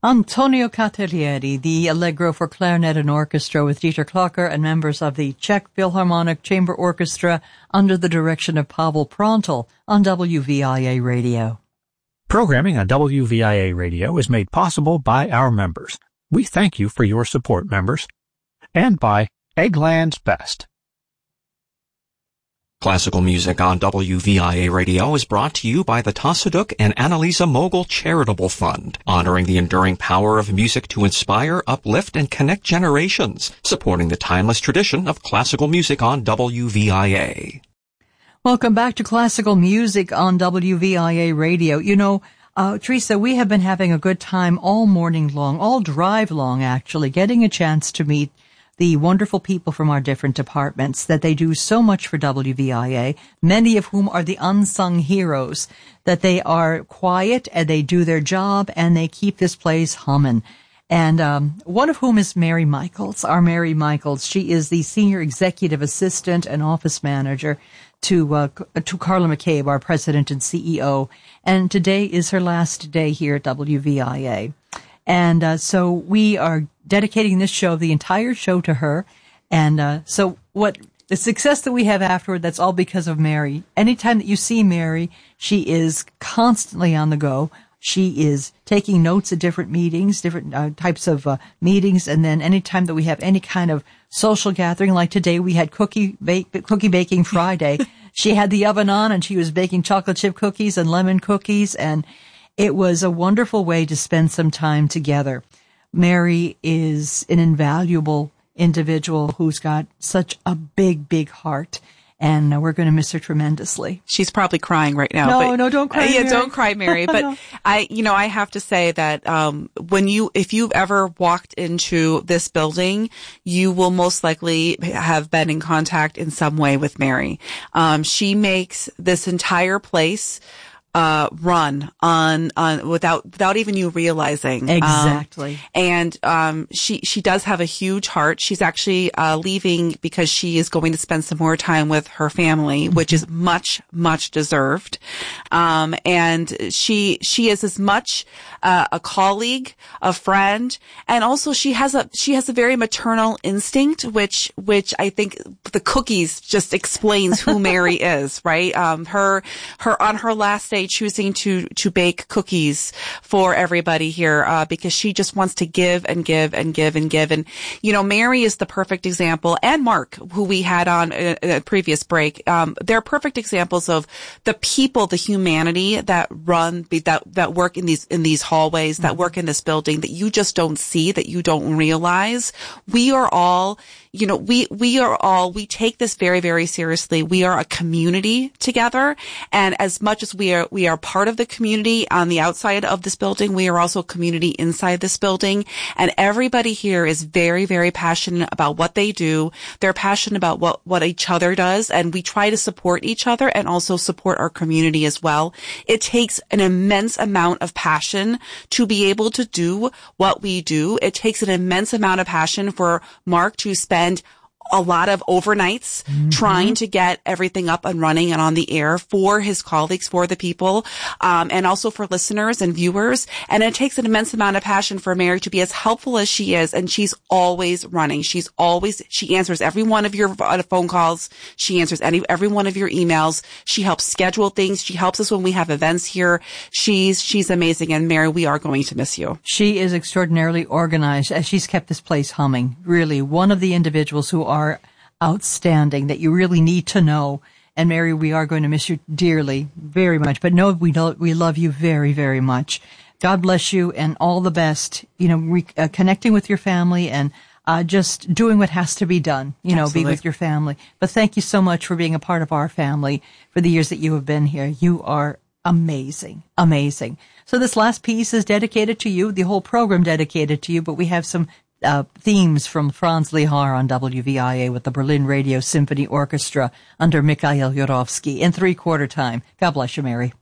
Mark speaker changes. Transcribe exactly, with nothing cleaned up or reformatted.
Speaker 1: Antonio Catalieri, the Allegro for clarinet and orchestra with Dieter Klocker and members of the Czech Philharmonic Chamber Orchestra under the direction of Pavel Prontal on W V I A Radio.
Speaker 2: Programming on W V I A Radio is made possible by our members. We thank you for your support, members. And by Eggland's Best.
Speaker 3: Classical music on W V I A Radio is brought to you by the Tassoduk and Annalisa Mogul Charitable Fund, honoring the enduring power of music to inspire, uplift, and connect generations, supporting the timeless tradition of classical music on W V I A.
Speaker 1: Welcome back to Classical Music on W V I A Radio. You know, uh, Teresa, we have been having a good time all morning long, all drive long, actually, getting a chance to meet the wonderful people from our different departments, that they do so much for W V I A, many of whom are the unsung heroes, that they are quiet and they do their job and they keep this place humming. And um, one of whom is Mary Michaels, our Mary Michaels. She is the Senior Executive Assistant and Office Manager to uh, to Carla McCabe, our President and C E O. And today is her last day here at W V I A. And uh, so we are dedicating this show, the entire show, to her. And uh, so what the success that we have afterward, that's all because of Mary. Anytime that you see Mary, she is constantly on the go. She is taking notes at different meetings, different uh, types of uh, meetings. And then anytime that we have any kind of social gathering, like today we had cookie bake, cookie baking Friday. She had the oven on and she was baking chocolate chip cookies and lemon cookies, and it was a wonderful way to spend some time together. Mary is an invaluable individual who's got such a big, big heart, and uh, we're going to miss her tremendously.
Speaker 4: She's probably crying right now.
Speaker 1: No,
Speaker 4: but,
Speaker 1: no, don't cry,
Speaker 4: uh, Yeah,
Speaker 1: Mary.
Speaker 4: don't cry, Mary. But
Speaker 1: No.
Speaker 4: I, you know, I have to say that um, when you, if you've ever walked into this building, you will most likely have been in contact in some way with Mary. Um, she makes this entire place uh, run on, on, without, without even you realizing.
Speaker 1: Exactly.
Speaker 4: Um, and, um, she, she does have a huge heart. She's actually, uh, leaving because she is going to spend some more time with her family, which is much, much deserved. Um, and she, she is as much, uh, a colleague, a friend, and also she has a, she has a very maternal instinct, which, which I think the cookies just explains who Mary is, right? Um, her, her, on her last day, choosing to to bake cookies for everybody here uh because she just wants to give and give and give and give. And you know, Mary is the perfect example, and Mark, who we had on a, a previous break, um they're perfect examples of the people, the humanity that run that that work in these in these hallways, that work in this building, that you just don't see, that you don't realize. We are all, you know, we we are all we take this very, very seriously. We are a community together, and as much as we are we are part of the community on the outside of this building, we are also a community inside this building. And everybody here is very, very passionate about what they do. They're passionate about what what each other does, and we try to support each other and also support our community as well. It takes an immense amount of passion to be able to do what we do. It takes an immense amount of passion for Mark to spend a lot of overnights mm-hmm. trying to get everything up and running and on the air for his colleagues, for the people, um, and also for listeners and viewers. And it takes an immense amount of passion for Mary to be as helpful as she is. And she's always running. She's always, she answers every one of your phone calls. She answers any, every one of your emails. She helps schedule things. She helps us when we have events here. She's, she's amazing. And Mary, we are going to miss you.
Speaker 1: She is extraordinarily organized, as she's kept this place humming. Really, one of the individuals who are outstanding, that you really need to know. And Mary, we are going to miss you dearly, very much. But no, we know we love you very, very much. God bless you and all the best. You know, re- uh, connecting with your family and uh, just doing what has to be done. You know,
Speaker 4: Absolutely.
Speaker 1: Be with your family. But thank you so much for being a part of our family for the years that you have been here. You are amazing, amazing. So this last piece is dedicated to you. The whole program dedicated to you. But we have some Uh, themes from Franz Lehar on W V I A with the Berlin Radio Symphony Orchestra under Mikhail Yurovsky in three-quarter time. God bless you, Mary.